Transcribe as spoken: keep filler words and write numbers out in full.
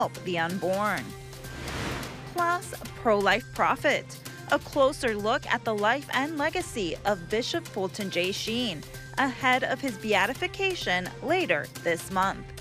the unborn. Plus, pro-life prophet, a closer look at the life and legacy of Bishop Fulton J. Sheen ahead of his beatification later this month.